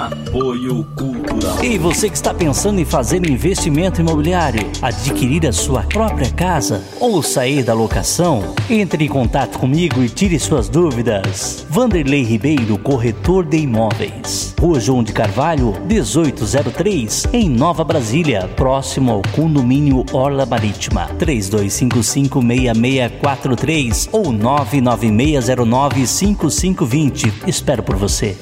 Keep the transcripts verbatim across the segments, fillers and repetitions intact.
Apoio Cultural. E você que está pensando em fazer um investimento imobiliário, adquirir a sua própria casa ou sair da locação? Entre em contato comigo e tire suas dúvidas. Vanderlei Ribeiro, corretor de imóveis. Rua João de Carvalho, dezoito zero três, em Nova Brasília, próximo ao condomínio Orla Marítima. três dois cinco cinco, seis seis quatro três ou nove nove seis zero nove cinco cinco dois zero. Espero por você.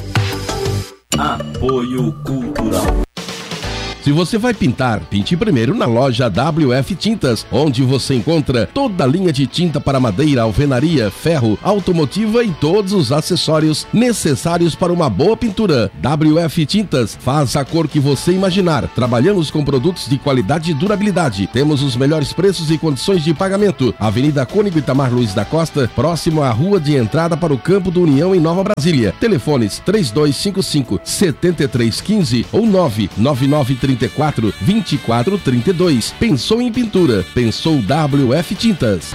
Apoio Cultural. Se você vai pintar, pinte primeiro na loja W F Tintas, onde você encontra toda a linha de tinta para madeira, alvenaria, ferro, automotiva e todos os acessórios necessários para uma boa pintura. W F Tintas faz a cor que você imaginar. Trabalhamos com produtos de qualidade e durabilidade. Temos os melhores preços e condições de pagamento. Avenida Cônigo Itamar Luiz da Costa, próximo à rua de entrada para o Campo do União em Nova Brasília. Telefones três dois cinco cinco, sete três um cinco ou nove nove nove três quatro, vinte e quatro, trinta e dois. Pensou em pintura? Pensou W F Tintas.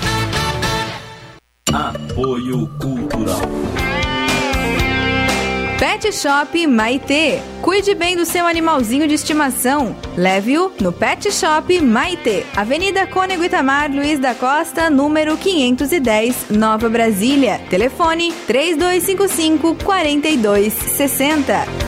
Apoio Cultural. Pet Shop Maitê. Cuide bem do seu animalzinho de estimação. Leve-o no Pet Shop Maitê. Avenida Cônego Itamar Luiz da Costa, número quinhentos e dez, Nova Brasília. Telefone três dois cinco cinco, quatro dois seis zero.